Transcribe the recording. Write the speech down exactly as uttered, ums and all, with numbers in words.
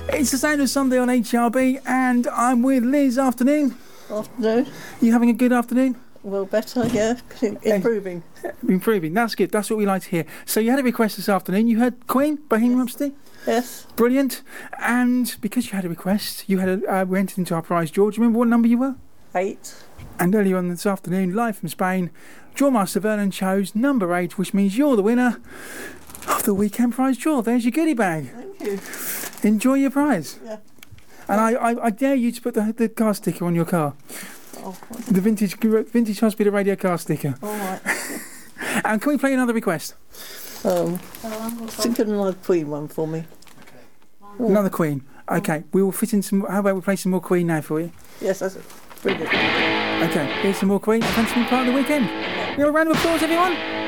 It's the Sound of Sunday on H R B, and I'm with Liz. Afternoon. Afternoon. You having a good afternoon? Well, better, yeah. Improving. Improving. That's good. That's what we like to hear. So you had a request this afternoon. You heard Queen, Bohemian Rhapsody? Yes. Brilliant. And because you had a request, you had a, uh, we entered into our prize draw. Do you remember what number you were? Eight. And earlier on this afternoon, live from Spain, Drawmaster Vernon chose number eight, which means you're the winner of the weekend prize draw. There's your goodie bag. Thank you. Enjoy your prize. Yeah. And I, I, I dare you to put the, the car sticker on your car. Oh, The vintage vintage hospital radio car sticker. all right. And can we play another request? Um, thinking another Queen one for me. Oh. Another Queen. Okay, we will fit in some. How about we play some more Queen now for you? Yes, that's brilliant. Okay, here's some more Queen. Thanks for being part of the weekend. Give a round of applause, everyone.